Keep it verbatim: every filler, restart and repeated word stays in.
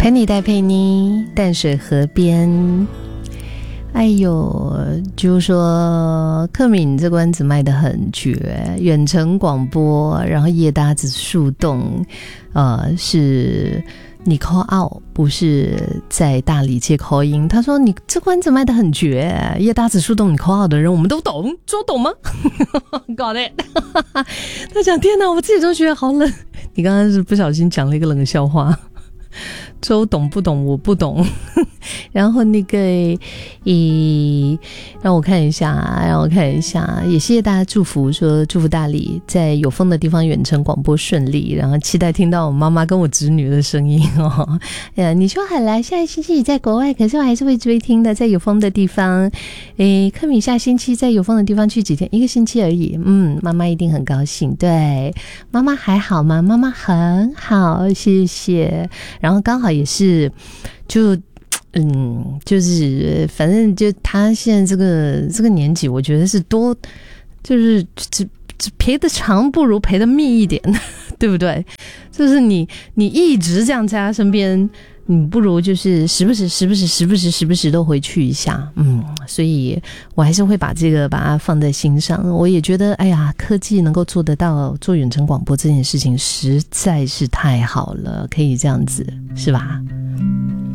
陪你带陪你，淡水河边。哎呦，就是说克敏这关子卖得很绝，远程广播，然后夜搭子树洞，呃，是你 call out， 不是在大理接 call in。他说你这关子卖得很绝，夜搭子树洞你 call out 的人我们都懂，周懂吗？搞的，他讲天哪，我自己都觉得好冷。你刚刚是不小心讲了一个冷笑话。周懂不懂我不懂然后那个诶，让我看一下让我看一下也谢谢大家祝福，说祝福大理在有风的地方远程广播顺利，然后期待听到我妈妈跟我侄女的声音哦。呃，你说好啦，下一星期你在国外，可是我还是会追听的，在有风的地方。诶，克敏下星期在有风的地方去几天？一个星期而已。嗯，妈妈一定很高兴。对，妈妈还好吗？妈妈很好，谢谢。然后刚好也是就嗯就是反正就他现在这个这个年纪，我觉得是多就是只只陪得长不如陪得密一点，对不对？就是你你一直这样在他身边，你不如就是时不时时不时时不时时不时都回去一下。嗯，所以我还是会把这个把它放在心上。我也觉得哎呀，科技能够做得到做远程广播这件事情实在是太好了，可以这样子，是吧？